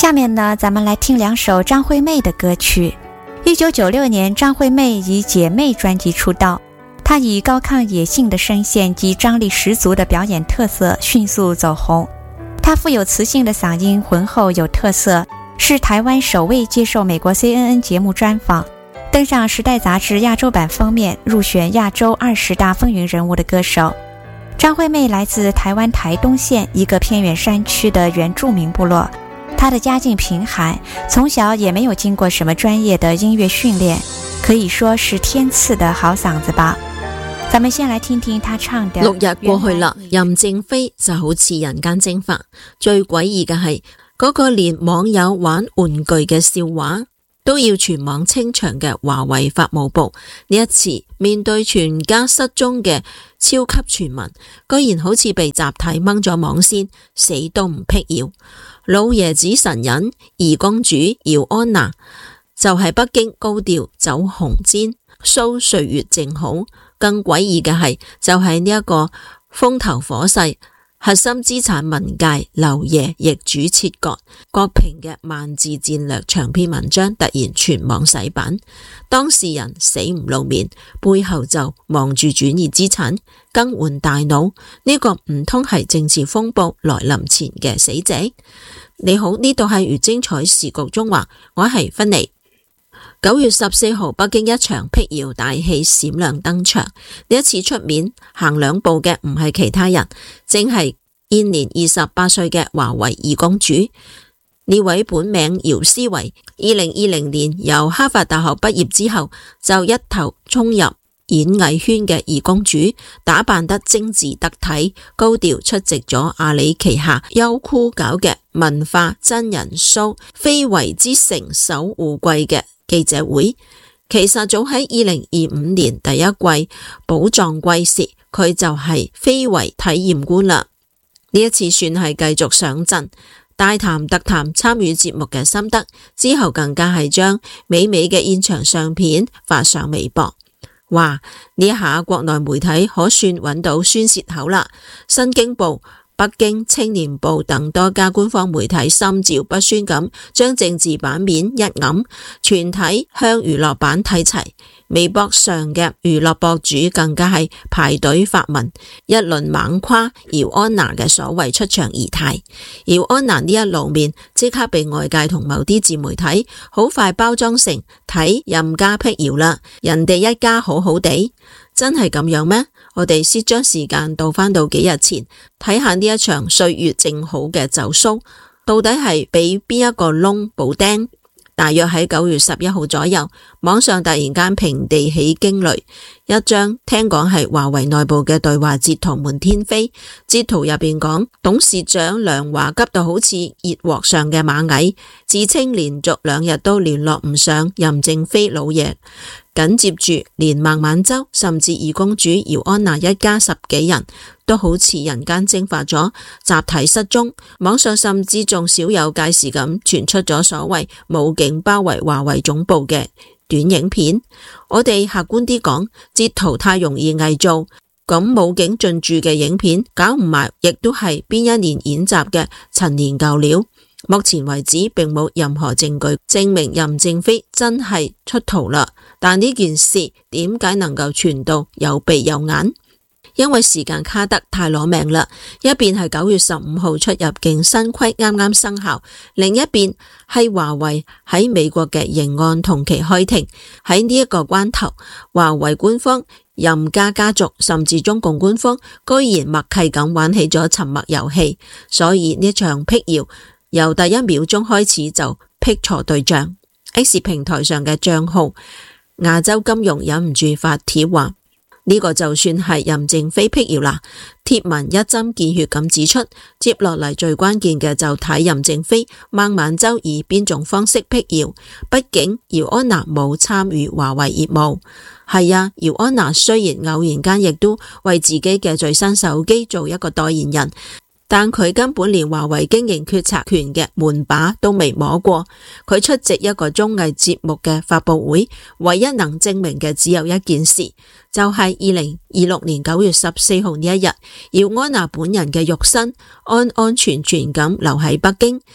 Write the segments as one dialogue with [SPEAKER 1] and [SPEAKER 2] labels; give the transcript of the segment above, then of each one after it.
[SPEAKER 1] 下面呢，咱们来听2首张惠妹的歌曲。1996年，张惠妹以《姐妹》专辑出道，她以高亢野性的声线及张力十足的表演特色迅速走红。她富有磁性的嗓音浑厚有特色，是台湾首位接受美国 CNN 节目专访，登上《时代》杂志亚洲版封面，入选亚洲20大风云人物的歌手。张惠妹来自台湾台东县一个偏远山区的原住民部落，她的家境贫寒，从小也没有經過什麼專業的音樂訓練，可以說是天賜的好嗓子吧。咱們先來聽聽她唱的。
[SPEAKER 2] 6日過去啦，任正非就好似人間蒸發。最詭異嘅係嗰個連網友玩玩具嘅笑話都要全網清場嘅華為法務部，呢一次面對全家失蹤嘅超級傳聞，居然好似被集體掹咗網線，死都唔闢謠。老爺子神人二公主姚安娜就係北京高調走紅毯 show 歲月靜好。更詭異嘅係就係呢一個風頭火勢核心資產文界劉爺易主切割，郭平嘅萬字戰略長篇文章突然全網洗版，當事人死唔露面，背後就忙住轉移資產更換大腦，呢個唔通係政治風暴來臨前嘅死者？你好，呢度係如精彩時局中華，我係芬妮。9月14號，北京一場闢謠大戲閃亮登場。呢一次出面行兩步嘅唔係其他人，正係現年28歲嘅華為二公主。呢位本名姚思維，2020年由哈佛大學畢業之後，就一頭衝入演藝圈嘅二公主，打扮得精緻得體，高調出席咗阿里旗下優酷搞嘅文化真人 show《非遺之城守護季》嘅記者會。其實早喺2025年第一季寶藏季時，佢就係非遺體驗官啦。呢一次算係繼續上陣，大談特談參與節目嘅心得，之後更加係將美美嘅現場相片發上微博。哇！呢一下國內媒體可算揾到宣洩口啦，新京報、北京青年報等多家官方媒體心照不宣咁將政治版面一揞，全體向娛樂版睇齊。微博上嘅娛樂博主更加係排隊發文，一輪猛誇姚安娜嘅所謂出場儀態。姚安娜呢一露面，即刻被外界同某啲自媒體好快包裝成睇任家闢謠啦，人哋一家好好地，真係咁樣咩？我哋先將時間倒返到幾日前，睇下呢一場歲月靜好嘅走騷，到底係俾邊一個窿補釘？大約喺9月11號左右，網上突然間平地起驚雷，一張聽講係華為內部嘅對話截圖滿天飛。截圖入邊講，董事長梁華急到好似熱鍋上嘅螞蟻，自稱連續2日都聯絡唔上任正非老爺。緊接住，連孟晚舟甚至二公主姚安娜一家10幾人都好似人間蒸發咗，集體失蹤。網上甚至仲少有介事咁傳出咗所謂武警包圍華為總部嘅短影片。我哋客觀啲講，截圖太容易偽造，咁武警進駐嘅影片搞唔埋，亦都係邊一年演習嘅陳年舊料。目前為止並冇任何證據證明任正非真係出逃啦，但呢件事點解能夠傳到有鼻有眼？因為時間卡得太攞命啦，一邊係9月15號出入境新規啱啱生效，另一邊係華為喺美國嘅刑案同期開庭。喺呢一個關頭，華為官方、任家家族甚至中共官方居然默契咁玩起咗沉默遊戲，所以呢場闢謠由第一秒鐘開始就闢錯對象。X 平台上嘅賬號亞洲金融忍唔住發帖話，呢個就算係任正非闢謠啦。貼文一針見血咁指出，接落嚟最關鍵嘅就睇任正非、孟晚舟以邊種方式闢謠。畢竟姚安娜冇參與華為業務。係啊，姚安娜雖然偶然間亦都為自己嘅最新手機做一個代言人，但佢根本連華為經營決策權嘅門把都未摸過。佢出席一個綜藝節目嘅發佈會，唯一能證明嘅只有一件事，就係2026年9月14號呢一日，姚安娜本人嘅肉身安安全全咁留喺北京，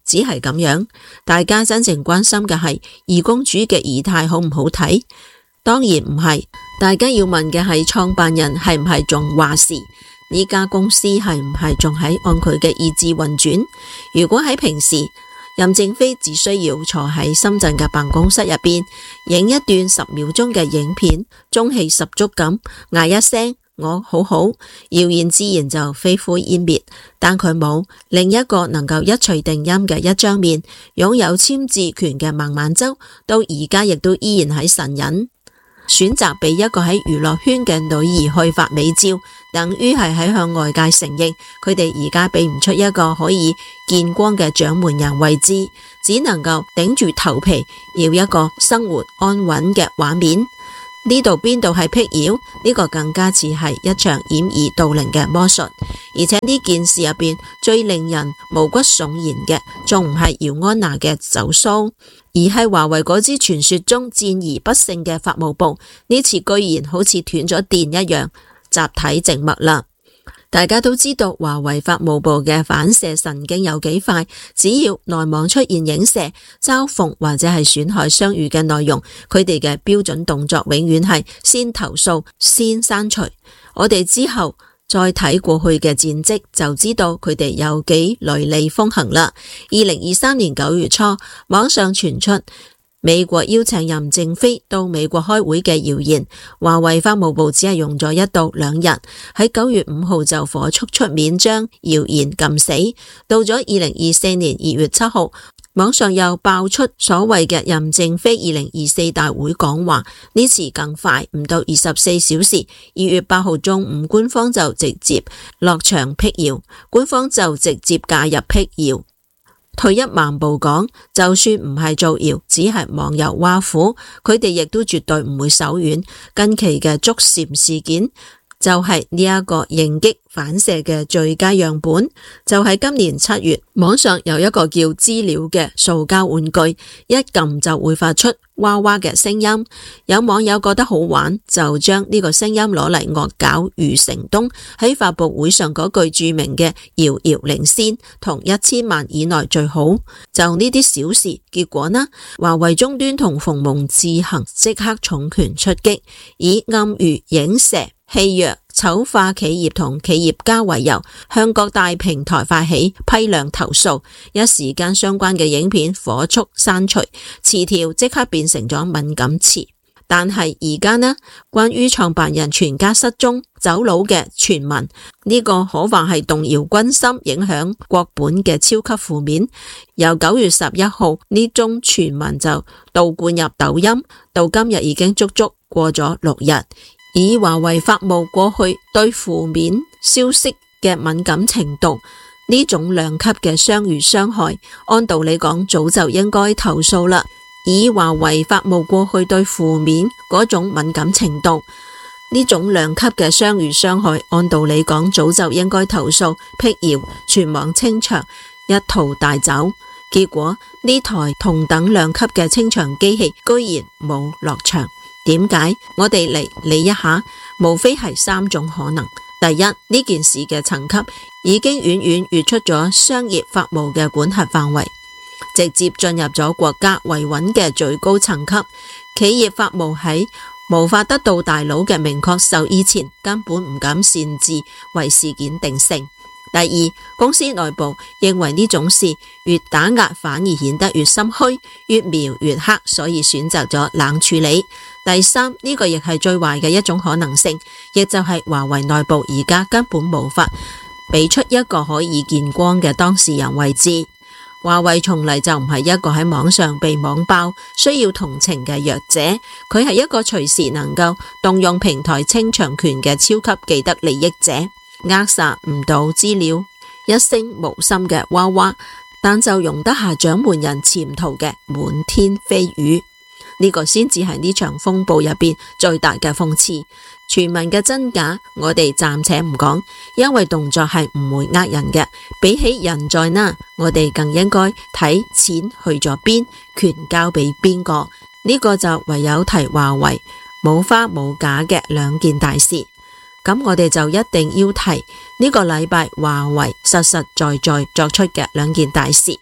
[SPEAKER 2] 只係咁樣。大家真正關心嘅係二公主嘅儀態好唔好睇？當然唔係，大家要問嘅係創辦人係唔係仲話事？呢家公司係唔係仲喺按佢嘅意志運轉？如果喺平時，任正非只需要坐喺深圳嘅辦公室入邊，影一段10秒鐘嘅影片，中氣十足咁嗌一聲我好好，謠言自然就飛灰煙滅。但佢冇另一個能夠一錘定音嘅一張面，擁有簽字權嘅孟晚舟，到而家亦都依然喺神隱。選擇俾一個喺娛樂圈嘅女兒去發美照，等於係喺向外界承認佢哋而家俾唔出一個可以見光嘅掌門人位置，只能夠頂住頭皮要一個生活安穩嘅畫面。呢度邊度係辟謠？呢個更加似係一場掩耳盜鈴嘅魔術。而且呢件事入邊最令人毛骨悚然嘅，仲唔係姚安娜嘅走騷，而係華為嗰支傳說中戰而不勝嘅法務部，呢次居然好似斷咗電一樣，集體靜默啦。大家都知道華為法務部嘅反射神經有幾快，只要內網出現影射、嘲諷或者係損害商譽嘅內容，佢哋嘅標準動作永遠係先投訴先刪除。我哋之後再睇過去嘅戰績，就知道佢哋有幾雷厲風行啦。2023年9月初，網上傳出美國邀請任正非到美國開會嘅謠言，華為法務部只係用咗1到2日，喺9月5號就火速出面將謠言撳死。到咗2024年2月7號，網上又爆出所謂嘅任正非2024大會講話，呢次更快，唔到24小時，2月8號中午官方就直接落場辟謠，官方就直接介入辟謠。退一萬步講，就算唔係造謠，只係網友挖苦，佢哋亦都絕對唔會手軟。近期嘅竹禪事件就係呢一個應激反射嘅最佳樣本。就係今年7月，網上有一個叫資料嘅塑膠玩具，一撳就會發出娃娃嘅聲音。有網友覺得好玩，就將呢個聲音攞嚟惡搞余承東喺發佈會上嗰句著名嘅遙遙領先同1000萬以內最好。就呢啲小事，結果呢，華為終端同鴻蒙自行即刻重拳出擊，以暗喻影射、戲謔、醜化企業同企業家為由，向各大平台發起批量投訴。一時間相關嘅影片火速刪除，詞條即刻變成咗敏感詞。但係而家呢，關於創辦人全家失蹤走佬嘅傳聞，呢個可話係動搖軍心、影響國本嘅超級負面。由9月11號呢宗傳聞就倒灌入抖音，到今日已經足足過咗6日。以華為法務過去對負面消息嘅敏感程度，呢種兩級嘅相遇傷害，按道理講早就應該投訴啦。以華為法務過去對負面嗰種敏感程度，呢種兩級嘅相遇傷害，按道理講早就應該投訴、辟謠、全網清場，一套帶走。結果呢台同等兩級嘅清場機器居然冇落場。點解？我哋嚟理一下，無非係3種可能。第一，呢件事嘅層級已經遠遠越出咗商業法務嘅管轄範圍，直接進入咗國家維穩嘅最高層級。企業法務喺無法得到大佬嘅明確授意前，根本唔敢擅自為事件定性。第二，公司內部認為呢種事越打壓反而顯得越心虛，越描越黑，所以選擇咗冷處理。第三，呢個亦係最壞嘅一種可能性，亦就係華為內部而家根本無法俾出一個可以見光嘅當事人位置。華為從嚟就唔係一個喺網上被網爆需要同情嘅弱者，佢係一個隨時能夠動用平台清場權嘅超級既得利益者。扼殺唔到資料一聲無心嘅娃娃，但就容得下掌門人潛逃嘅滿天飛雨。呢個先至係呢場風暴入邊最大嘅諷刺。傳聞嘅真假我哋暫且唔講，因為動作係唔會呃人嘅。比起人在哪，我哋更應該睇錢去咗邊，權交俾邊個。呢個就唯有提華為冇花冇假嘅2件大事。咁我哋就一定要提呢個禮拜華為實實在在作出嘅2件大事。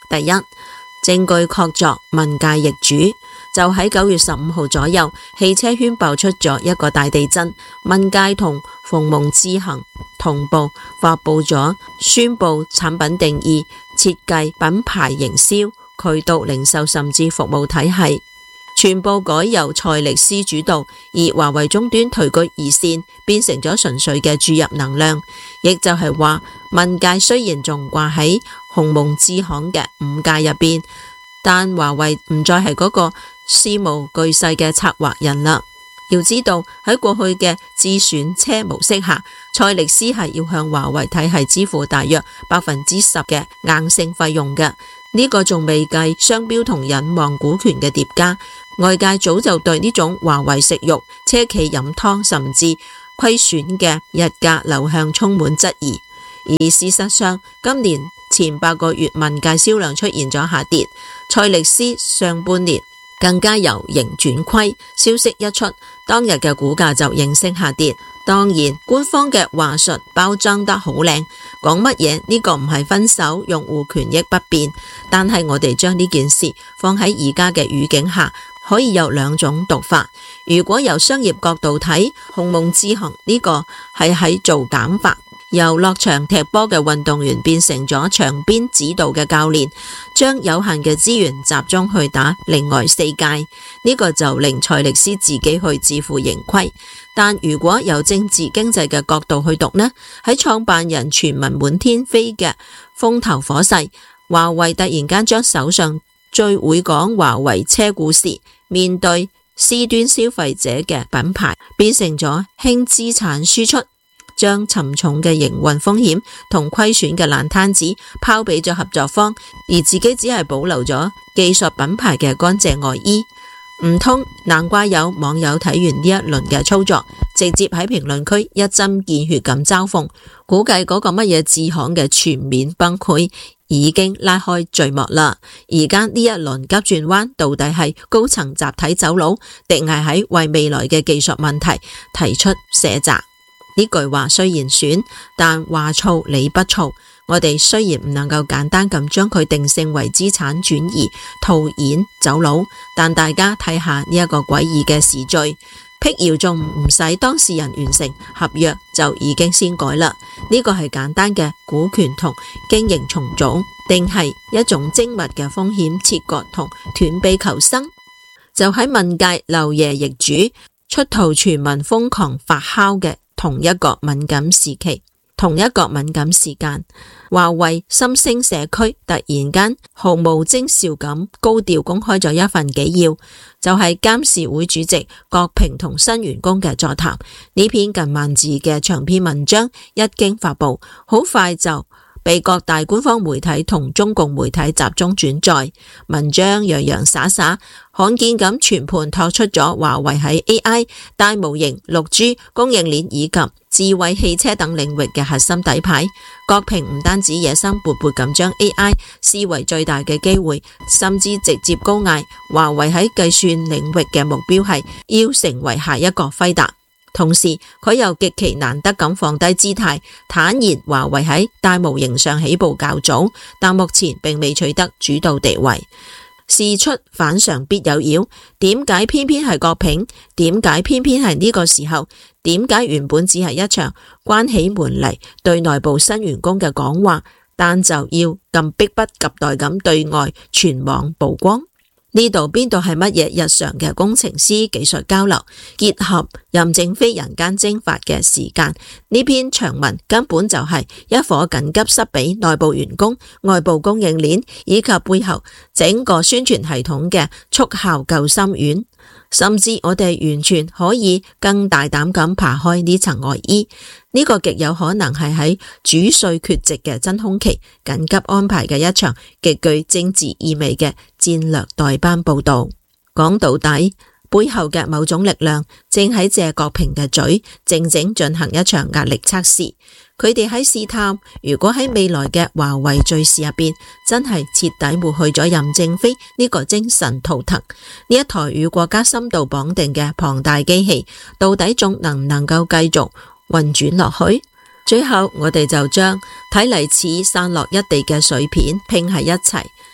[SPEAKER 2] 第一，證據確鑿文界易主。就喺9月15號左右，汽車圈爆出咗一個大地震，文界同鴻蒙智行同步發佈咗宣布產品定義、設計、品牌營銷、渠道零售甚至服務體系全部改由蔡力斯主導，而華為終端退居二線，變成咗純粹嘅注入能量。亦就係話，文界雖然仲掛喺鴻蒙智行嘅5界入邊，但華為唔再係嗰個事無巨細嘅策劃人啦。要知道喺過去嘅自選車模式下，蔡力斯係要向華為體系支付大約10%嘅硬性費用嘅。呢個仲未計商標同隱望股權嘅疊加。外界早就對呢種華為食肉、車企飲湯甚至虧損嘅日價流向充滿質疑。而事實上，今年前8個月文界銷量出現咗下跌，蔡力斯上半年更加由盈轉虧，消息一出，當日嘅股價就應聲下跌。當然，官方嘅話術包裝得好靚，講乜嘢呢個唔係分手，用戶權益不變。但係我哋將呢件事放喺而家嘅語境下，可以有2種讀法。如果由商業角度睇，鴻蒙智行呢個係喺做減法，由落場踢波嘅運動員變成咗場邊指導嘅教練，將有限嘅資源集中去打另外4屆，呢個就令蔡力斯自己去自負盈虧。但如果由政治經濟嘅角度去讀呢？喺創辦人傳聞滿天飛嘅風頭火勢，華為突然間將手上最會講華為車故事，面對 C 端消費者嘅品牌，變成咗輕資產輸出，將沉重嘅營運風險同虧損嘅爛攤子拋俾咗合作方，而自己只係保留咗技術品牌嘅乾淨外衣。唔通難怪有網友睇完呢一輪嘅操作，直接喺評論區一針見血咁嘲諷，估計嗰個乜嘢智行嘅全面崩潰已經拉開序幕啦。而家呢一輪急轉彎，到底係高層集體走佬，定係喺為未來嘅技術問題提出卸責？呢句話雖然損，但話糙理不糙。我哋雖然唔能夠簡單咁將佢定性為資產轉移、套現、走佬，但大家睇下呢一個詭異嘅時序，闢謠仲唔使當事人完成合約就已經先改啦。呢個係簡單嘅股權同經營重組，定係一種精密嘅風險切割同斷臂求生？就喺文界漏夜易主、出逃傳聞瘋狂發酵嘅同一個敏感時期，同一個敏感時間，華為心聲社區突然間毫無徵兆咁高調公開咗一份紀要，就係監事會主席郭平同新員工嘅座談。呢篇近萬字嘅長篇文章一經發布，好快就被各大官方媒體同中共媒體集中轉載。文章洋洋灑灑，罕見咁全盤托出咗華為喺 AI、大模型、6G、供應鏈以及智慧汽車等領域嘅核心底牌。郭平唔單止野心勃勃咁將 AI 視為最大嘅機會，甚至直接高嗌華為喺計算領域嘅目標係要成為下一個輝達。同時佢又極其難得咁放低姿態，坦言華為喺大模型上起步較早，但目前並未取得主導地位。事出反常必有妖，點解偏偏係郭平？點解偏偏係呢個時候？點解原本只係一場關起門嚟對內部新員工嘅講話，但就要咁迫不及待咁對外全網曝光？呢度邊度係乜嘢日常嘅工程師技術交流，結合任正非人間蒸發嘅時間？呢篇長文根本就係一顆緊急塞俾內部員工、外部供應鏈以及背後整個宣傳系統嘅速效救心丸。甚至我哋完全可以更大膽咁扒開呢層外衣，呢個極有可能係喺主帥缺席嘅真空期緊急安排嘅一場極具政治意味嘅戰略代班報道。講到底，背後嘅某種力量正喺借郭平嘅嘴，靜靜進行一場壓力測試。佢哋喺試探，如果喺未來嘅華為敘事入邊，真係徹底抹去咗任正非呢個精神圖騰，呢一台與國家深度綁定嘅龐大機器，到底仲能唔能夠繼續運轉落去？最後我哋就將睇嚟似散落一地嘅碎片拼喺一齊，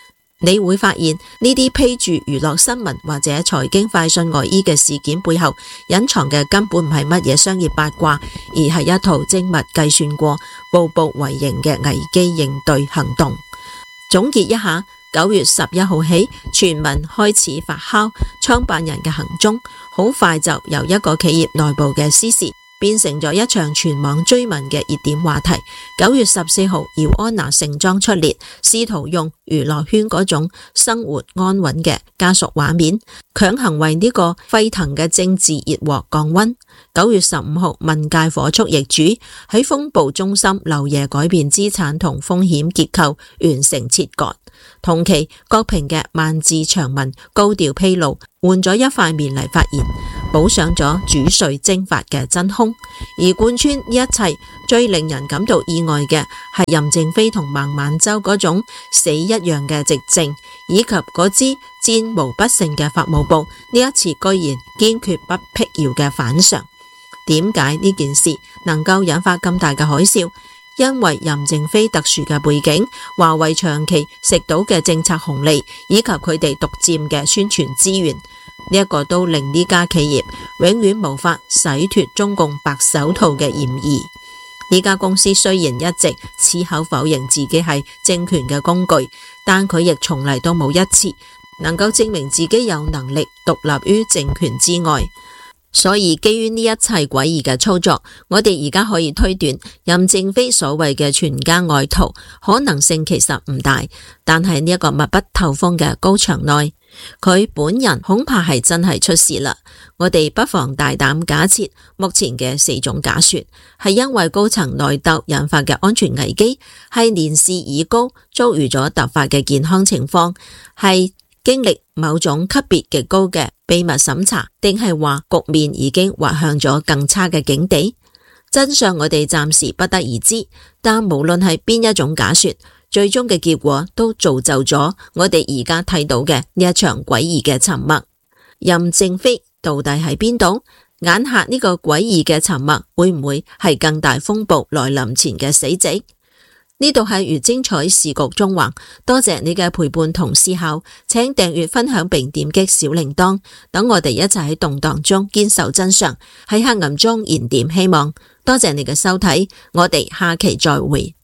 [SPEAKER 2] 你會發現呢啲披住娛樂新聞或者財經快訊外衣嘅事件背後，隱藏嘅根本唔係乜嘢商業八卦，而係一套精密計算過、步步為營嘅危機應對行動。總結一下，9月11號起，傳聞開始發酵，創辦人嘅行蹤好快就由一個企業內部嘅私事，變成咗一場全網追問嘅熱點話題。9月14號，姚安娜盛裝出列，試圖用娛樂圈嗰種生活安穩嘅家屬畫面，強行為呢個沸騰嘅政治熱鑊降溫。9月15號，文界火速易主，喺風暴中心漏夜改變資產同風險結構，完成切割。同期，郭平嘅萬字長文高調披露，換咗一塊面嚟發言，補上咗主帥蒸發嘅真兇。而貫穿呢一切，最令人感到意外嘅係任正非同孟晚舟嗰種死一樣嘅寂靜，以及嗰支戰無不勝嘅法務部呢一次居然堅決不辟謠嘅反常。點解呢件事能夠引發咁大嘅海嘯？因為任正非特殊嘅背景，華為長期食到嘅政策紅利，以及佢哋獨佔嘅宣傳資源，呢一個都令呢家企業永遠無法洗脫中共白手套嘅嫌疑。呢家公司雖然一直矢口否認自己係政權嘅工具，但佢亦從嚟都冇一次能夠證明自己有能力獨立於政權之外。所以基於呢一切詭異嘅操作，我哋而家可以推斷任正非所謂嘅全家外逃可能性其實唔大，但係呢一個密不透風嘅高牆內，佢本人恐怕係真係出事啦。我哋不妨大膽假設目前嘅4種假說係因為高層內鬥引發嘅安全危機，係年事已高遭遇咗突發嘅健康情況，係經歷某種級別極高嘅秘密審查，定係話局面已經滑向咗更差嘅境地？真相我哋暫時不得而知，但無論係邊一種假說，最終嘅結果都造就咗我哋而家睇到嘅呢一場詭異嘅沉默。任正非到底喺邊度？眼下呢個詭異嘅沉默會唔會係更大風暴來臨前嘅死寂？呢度係如精彩時局縱橫，多謝你嘅陪伴同思考，請訂閱分享並點擊小鈴鐺，等我哋一齊喺動盪中堅守真相，喺黑暗中燃點希望。多謝你嘅收睇，我哋下期再會。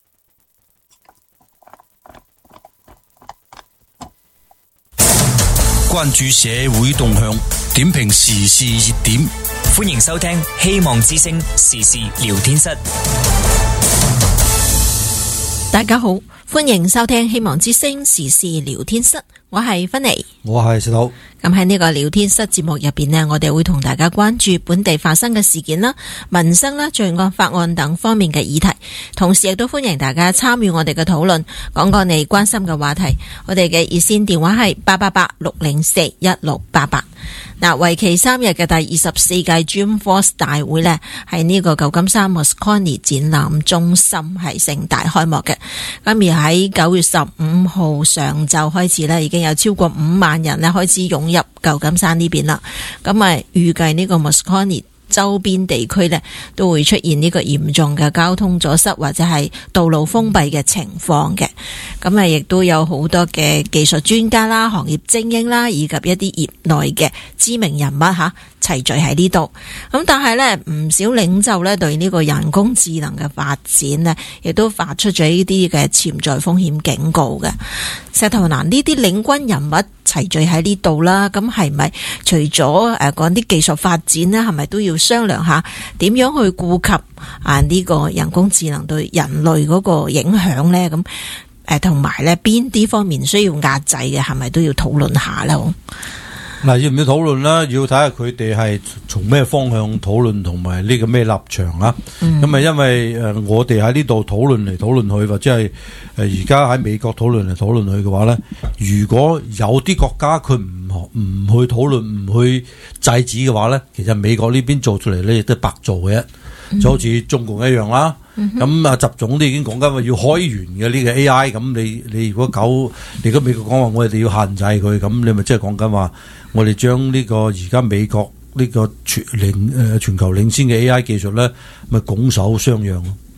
[SPEAKER 3] 關注社會動向，點評時事熱點，
[SPEAKER 4] 歡迎收聽希望之聲時事聊天室。
[SPEAKER 2] 大家好，歡迎收聽希望之聲時事聊天室，我係芬妮，
[SPEAKER 5] 我係石頭。
[SPEAKER 2] 咁喺呢個聊天室節目入邊呢，我哋會同大家關注本地發生嘅事件啦、民生啦、罪案法案等方面嘅議題，同時亦都歡迎大家參與我哋嘅討論，講講你關心嘅話題。我哋嘅熱線電話係888-604-1688。嗱，為期3日嘅第24屆 Dreamforce 大會呢，喺呢個舊金山 Moscone 展覽中心係盛大開幕嘅。咁而喺9月15號上晝開始呢，已經有超過5萬人呢開始湧入舊金山呢邊啦。咁預計呢個 Moscone周邊地區呢都會出現呢個嚴重嘅交通阻塞或者係道路封閉嘅情況嘅。咁亦都有好多嘅技術專家啦、行業精英啦，以及一啲業內嘅知名人物齊聚喺呢度。咁但係呢，唔少領袖呢對呢個人工智能嘅發展呢，亦都發出咗呢啲嘅潛在風險警告嘅。石頭嗱，呢啲領軍人物齊聚喺呢度啦，咁係咪除咗講啲技術發展呢，係咪都要商量下點樣去顧及呢個人工智能對人類嗰個影響呢？咁同埋呢邊啲方面需要壓制嘅，係咪都要討論下啦？
[SPEAKER 5] 嗱，要唔要討論啦？要睇下佢哋係從咩方向討論，同埋呢個咩立場啊？咁因為我哋喺呢度討論嚟討論去，或者係而家喺美國討論嚟討論去嘅話咧，如果有啲國家佢唔去討論、唔去制止嘅話咧，其實美國呢邊做出嚟咧亦都係白做嘅，就好似中共一樣啦。咁習總都已經講緊話要開源嘅呢個 AI， 咁你如果美國講話我哋要限制佢，咁你咪即係講緊話我哋將呢個而家美國呢個全球領先嘅 AI 技術咧，咪拱手相讓咯。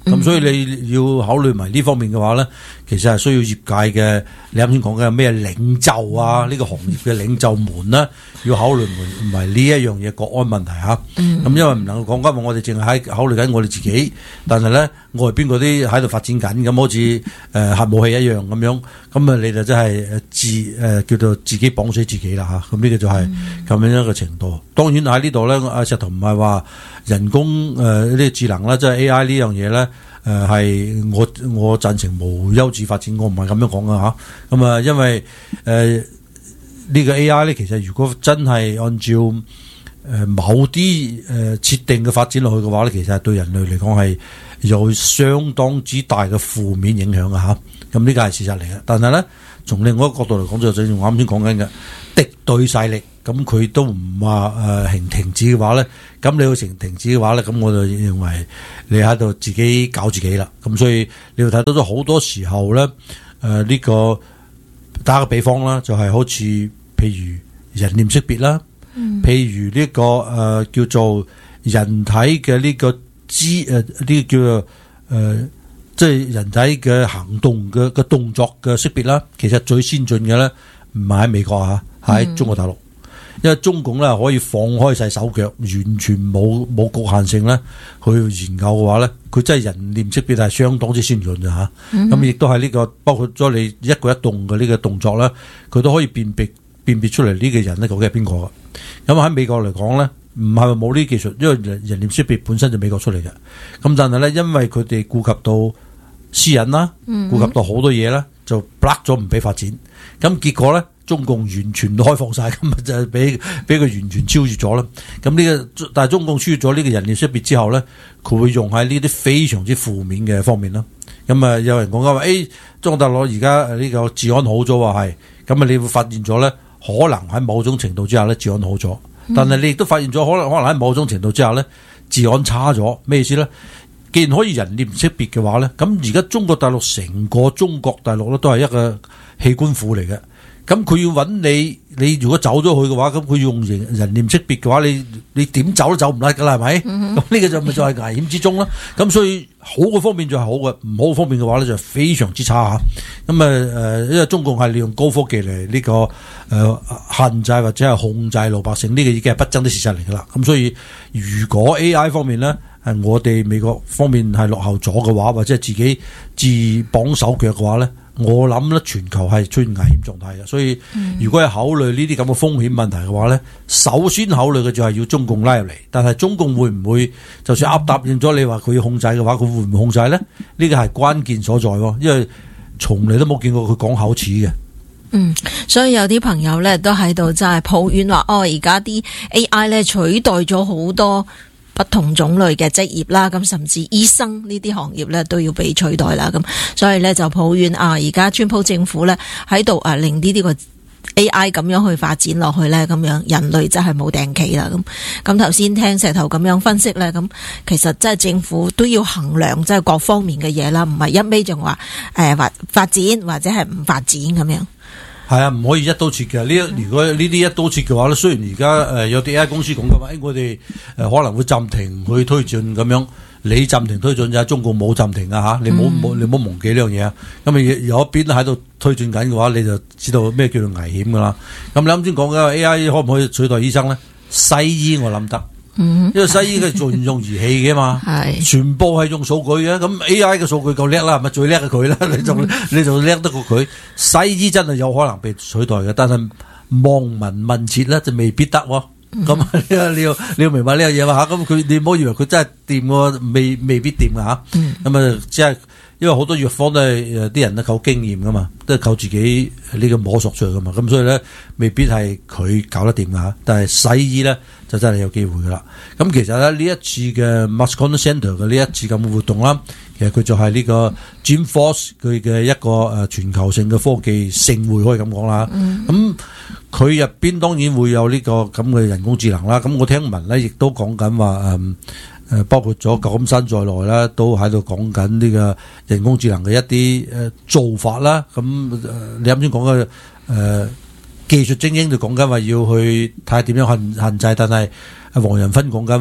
[SPEAKER 5] 咁所以你要考慮埋呢方面嘅話咧，其實係需要業界嘅，你啱先講嘅咩領袖啊，呢個行業嘅領袖們啦，要考慮埋呢一樣嘢國安問題嚇。咁因為唔能夠講今日我哋淨係喺考慮緊我哋自己，但係咧外邊嗰啲喺度發展緊，咁好似核武器一樣咁樣，咁啊你就真係叫做自己綁死自己啦嚇。咁呢個就係咁樣一個程度。當然喺呢度咧，阿石頭唔係話人工呢個智能啦，即係 AI 呢樣嘢咧。係我贊成無休止發展，我唔係咁樣講噶嚇。咁啊，因為呢個 AI 咧，其實如果真係按照某啲設定嘅發展落去嘅話咧，其實係對人類嚟講係有相當之大嘅負面影響嘅嚇。咁呢個係事實嚟嘅。但係咧，從另外一個角度嚟講，就正如我啱先講緊嘅敵對勢力，咁佢都唔話停止嘅話咧，咁你要停止嘅話咧，咁我就認為你喺度自己搞自己啦。咁所以你要睇到咗好多時候咧，呢個打個比方啦，就係好似譬如人臉識別啦，譬如呢個叫做人體嘅呢個呢個叫做即係人體嘅行動嘅動作嘅識別啦。其實最先進嘅咧唔係喺美國嚇，喺中國大陸。因為中共咧可以放開晒手腳，完全冇局限性咧去研究嘅話咧，佢真係人臉識別係相當之先進嘅嚇。咁亦都係呢個包括咗你一舉一動嘅呢個動作咧，佢都可以辨別出嚟呢個人咧究竟係邊個嘅。咁喺美國嚟講咧，唔係話冇呢啲技術，因為人臉識別本身就美國出嚟嘅。咁但係咧，因為佢哋顧及到私隱啦，顧及到好多嘢啦，就 block 咗唔俾發展。咁結果咧，中共完全開放晒，咁就係俾佢完全超越咗啦。咁呢個但係中共超越咗呢個人臉識別之後咧，佢會用喺呢啲非常之負面嘅方面啦。咁啊，有人講緊話，中國大陸而家呢個治安好咗話係，咁啊你會發現咗咧，可能喺某種程度之下咧治安好咗，但係你亦都發現咗可能喺某種程度之下咧治安差咗。咩意思咧？既然可以人臉識別嘅話咧，咁而家中國大陸成個中國大陸咧都係一個器官庫嚟嘅。咁佢要揾你如果走咗去嘅話，咁佢用人臉識別嘅話，你點走都走唔甩噶啦，係咪？咁呢個就咪就係危險之中啦。咁所以好嘅方面就係好嘅，唔好嘅方面嘅話咧就非常之差嚇。咁因為中共係利用高科技嚟呢個限制或者係控制老百姓，呢個已經係不爭的事實嚟噶啦。咁所以如果 AI 方面咧係我哋美國方面係落後咗嘅話，或者係自己自綁手腳嘅話咧，我諗咧全球係出現危險狀態嘅。所以如果係考慮呢啲咁嘅風險問題嘅話咧，首先考慮嘅就係要中共拉入嚟。但係中共會唔會就算答應咗你話佢要控制嘅話，佢會唔會控制咧？呢個係關鍵所在喎，因為從嚟都冇見過佢講口齒嘅。
[SPEAKER 2] 所以有啲朋友咧都喺度真係抱怨話，而家啲 AI 咧取代咗好多不同種類嘅職業啦，咁甚至醫生呢啲行業咧都要被取代啦，咁所以咧就抱怨而家川普政府咧喺度令呢啲個 AI 咁樣去發展落去咧，咁樣人類真係冇定期啦。咁頭先聽石頭咁樣分析咧，咁其實即係政府都要衡量即係各方面嘅嘢啦，唔係一味就話發展或者係唔發展咁樣。
[SPEAKER 5] 係啊，唔可以一刀切嘅。如果呢啲一刀切嘅話咧，雖然而家有啲 AI 公司講嘅話，我哋可能會暫停去推進咁樣，你暫停推進就係中共冇暫停啊嚇，你唔好忘記呢樣嘢啊。咁啊有一邊喺度推進緊嘅話，你就知道咩叫做危險噶啦。咁你啱先講嘅 AI 可唔可以取代醫生咧？西醫我諗得。因為西醫嘅做用儀器嘅嘛，全部係用數據嘅，咁 AI 嘅數據夠叻啦，係咪最叻嘅佢啦？你就叻得過佢。西醫真係有可能被取代嘅，但係望聞問切咧就未必得喎。咁你要明白呢樣嘢嘛嚇，咁你唔好以為佢真係掂喎，未必掂嘅嚇。咁即係因為好多藥方都係啲人都靠經驗噶嘛，都係靠自己呢個摸索出嚟噶嘛，咁所以咧未必係佢搞得掂嘅嚇。但係西醫咧就真係有機會噶啦。咁其實咧呢一次嘅 Max Content Center 嘅呢一次咁嘅活動啦，其實佢就係呢個 Dreamforce 佢嘅一個全球性嘅科技盛會，可以咁講啦。咁佢入邊當然會有呢個咁嘅人工智能啦。咁我聽聞咧亦都講緊話包括咗舊金山在內啦，都喺度講緊呢個人工智能嘅一啲做法啦。咁你啱先講嘅技術精英就講緊話要去睇下點樣限制，但係黃仁勳講緊話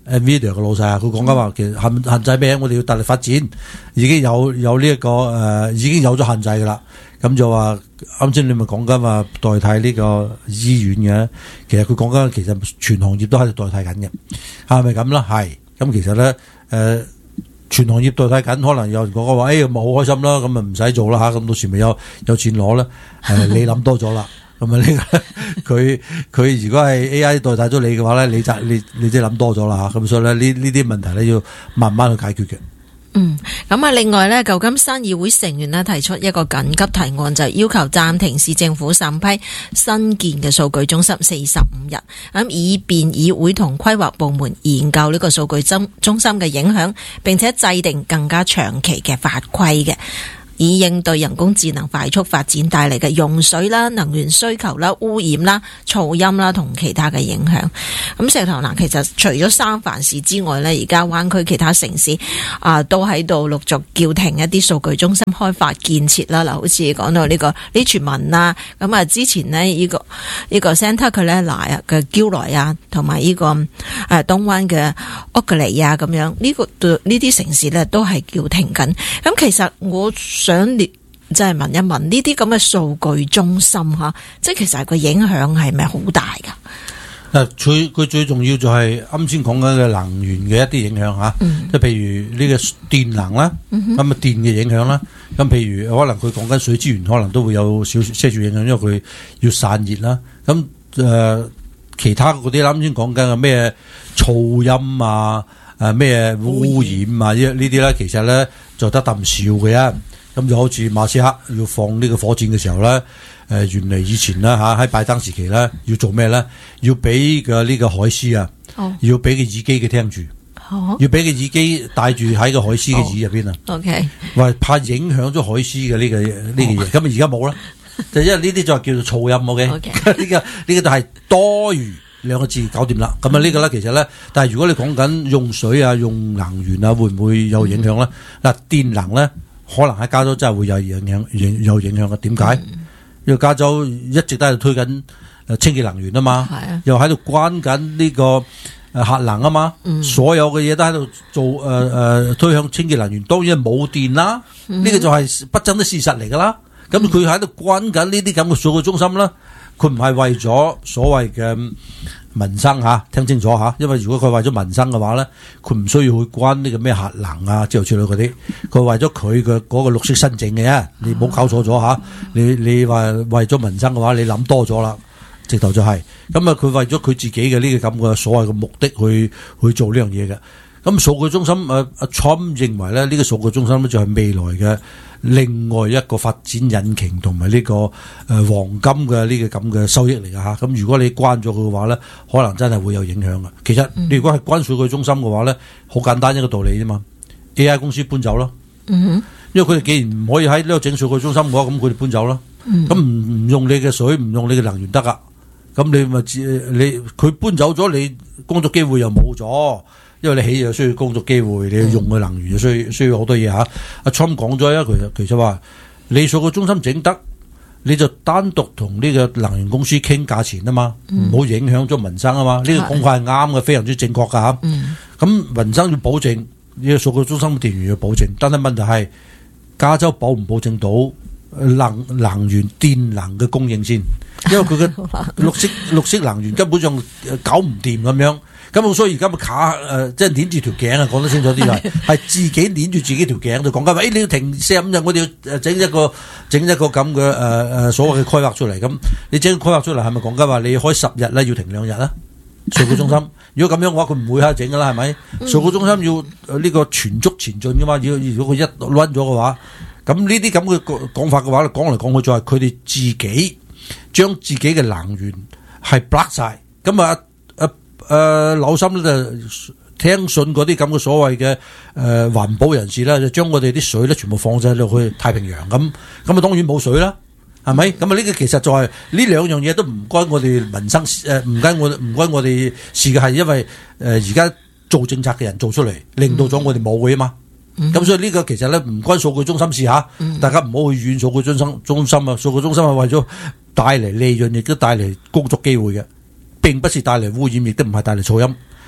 [SPEAKER 5] Nvidia 嘅老細啊，佢講緊話其實限制咩？我哋要大力發展，已經有呢一個已經有咗限制㗎啦。咁就話啱先你咪講緊話代替呢個醫院嘅，其實佢講緊其實全行業都喺度代替緊嘅，係咪咁啦？係。咁其實咧全行業代替緊，可能有人講嘅話，咪好開心啦，咁咪唔使做啦嚇，咁到時咪有錢攞啦。你諗多咗啦。咁啊呢個佢如果係 AI 代替咗你嘅話咧，你即係諗多咗啦嚇。咁所以咧呢啲問題咧要慢慢去解決嘅。
[SPEAKER 2] 咁啊，另外呢，舊金山議會成員呢提出一個緊急提案，就係要求暫停市政府審批新建嘅數據中心45日，咁以便議會同規劃部門研究呢個數據中心嘅影響，並且制定更加長期嘅法規嘅，以應對人工智能快速發展帶嚟嘅用水啦、能源需求啦、污染啦、噪音啦同其他嘅影響。咁石頭嗱，其實除咗三藩市之外呢，而家灣區其他城市都喺度陸續叫停一啲數據中心開發建設啦。嗱，好似講到呢個呢傳聞啊，咁啊之前呢，呢個 Santa Clara 嘅嬌萊啊，同埋呢個東灣嘅屋格尼啊，咁樣呢啲城市呢都係叫停緊。咁其實我想即係問一問呢啲咁嘅數據中心吓，即係其實個影響係咪好大噶？
[SPEAKER 5] 佢最重要就係啱先講緊嘅能源嘅一啲影響吓，即係譬如呢個電能啦，咁啊電嘅影響啦，咁譬如可能佢講緊水資源，可能都會有些少影響，因為佢要散熱啦。咁其他嗰啲啱先講緊嘅咩噪音啊，咩污染啊，呢啲咧，其實咧就得啖笑嘅。咁就好似馬斯克要放呢個火箭嘅時候咧，原嚟以前啦嚇喺拜登時期咧要做咩咧？要俾嘅呢個海獅啊，要俾個耳機嘅聽住，要俾個耳機戴住喺個海獅嘅耳入邊啊。OK， 話怕影響咗海獅嘅呢個嘢。咁而家冇啦，就因為呢啲就係叫做噪音。OK， 呢個就係多餘兩個字搞掂啦。咁啊呢個咧其實咧，但係如果你講緊用水啊、用能源啊，會唔會有影響咧？嗱，電能咧。可能喺加州真係會有影響嘅。點解？因為加州一直都喺度推緊清潔能源啊嘛，又喺度關緊呢個核能啊嘛，所有嘅嘢都喺度做推向清潔能源。當然係冇電啦，呢個就係不爭的事實嚟噶啦。咁佢喺度關緊呢啲咁嘅數據中心啦，佢唔係為咗所謂嘅民生吓，聽清楚吓，因為如果佢為咗民生嘅話咧，佢唔需要去關呢個咩核能啊之類嗰啲，佢為咗佢嘅嗰個綠色申請嘅啫，你唔好搞錯咗吓，你話為咗民生嘅話，你諗多咗啦，直頭就係咁啊！佢為咗佢自己嘅呢個咁嘅所謂嘅目的去做呢樣嘢嘅。咁數據中心Trump 認為咧，呢個數據中心咧就係未來嘅另外一個發展引擎同埋呢個黃金嘅呢個咁嘅收益嚟㗎吓。咁如果你關咗佢嘅話咧，可能真係會有影響㗎。其實你如果係關數據中心嘅話咧，好簡單一個道理啫嘛。AI 公司搬走咯，因為佢哋既然唔可以喺呢度整數據中心嘅話，咁佢哋搬走咯。咁唔用你嘅水，唔用你嘅能源得㗎。咁你咪佢搬走咗，你工作機會又冇咗。因為你起又需要工作機會，你要用嘅能源又需要好多嘢吓。阿 Trump 講咗其實話你數據中心整得，你就單獨同呢個能源公司傾價錢啊嘛，唔好影響咗民生啊嘛。呢個講法係啱嘅，非常之正確噶吓。咁民生要保證，呢個數據中心嘅電源要保證，但係問題係加州保唔保證到能源電能嘅供應先？因為佢嘅綠色能源根本上搞唔掂咁樣。咁所以而家咪卡即係捏住條頸啊！講得清楚啲係自己捏住自己條頸就講緊話，你要停45日，我哋要整一個咁嘅所謂嘅規劃出嚟。咁你整個規劃出嚟係咪講緊話你開10日咧要停2日啦？數據中心如果咁樣嘅話，佢唔會喺度整噶啦，係咪？數據中心要呢個全速前進噶嘛？如果佢一掄咗嘅話，咁呢啲咁嘅講法嘅話，講嚟講去就係佢哋自己將自己嘅能源係 block 晒。咁啊紐森咧就聽信嗰啲咁嘅所謂嘅環保人士咧，就將我哋啲水咧全部放晒落去太平洋咁啊，當然冇水啦，係咪？咁啊呢個其實就係呢兩樣嘢都唔關我哋民生唔關我哋事嘅，係因為而家做政策嘅人做出嚟，令到咗我哋冇嘅嘛。咁所以呢個其實咧唔關數據中心事吓，大家唔好去怨數據中心啊！數據中心係為咗帶嚟利潤，亦都帶嚟工作機會嘅。並不是帶嚟污染，亦都唔係帶嚟噪音。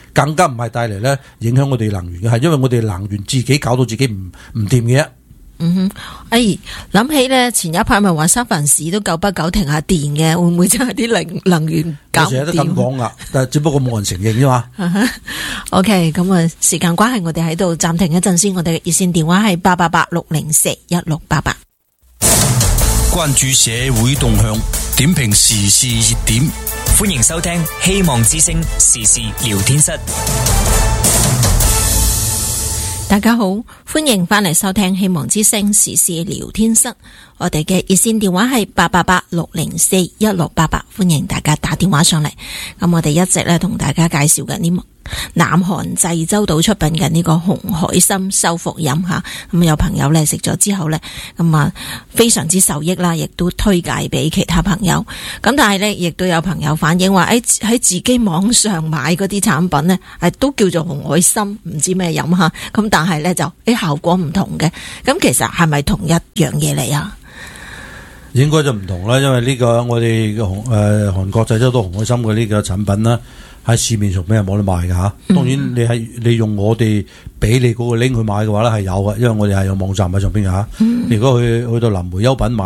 [SPEAKER 5] 更加唔係帶嚟咧影響我哋能源嘅，係因為我哋能源自己搞到自己唔掂嘅。
[SPEAKER 2] 諗起咧前一排咪話三藩市都久不久停下電嘅，會唔會真係啲能源搞唔掂？
[SPEAKER 5] 我成日都咁講噶，但係只不過冇人承認啫嘛。
[SPEAKER 2] OK， 咁啊，時間關係，我哋喺度暫停一陣先。我哋嘅熱線電話係888-604-1688。
[SPEAKER 3] 關注社會動向，點評時事熱點。
[SPEAKER 4] 歡迎收聽希望之聲時事聊天室。
[SPEAKER 2] 大家好，歡迎翻嚟收聽希望之聲時事聊天室。我哋嘅熱線電話係888-604-1688，歡迎大家打電話上嚟。咁我哋一直咧同大家介紹緊呢南韓濟州島出品嘅呢個紅海參修復飲吓，咁有朋友咧食咗之後咧，咁啊非常之受益啦，亦都推介俾其他朋友。咁但係咧，亦都有朋友反映話，喺自己網上買嗰啲產品咧，都叫做紅海參，唔知咩飲吓。咁但係咧就效果唔同嘅。咁其實係咪同一樣嘢嚟啊？
[SPEAKER 5] 應該就唔同啦，因為呢個我哋嘅韓國濟州島紅海參嘅呢個產品啦，喺市面上邊係冇得賣嘅吓。當然你用我哋俾你嗰個 link 去買嘅話咧係有嘅，因為我哋係有網站喺上邊嘅吓。如果去到林梅優品買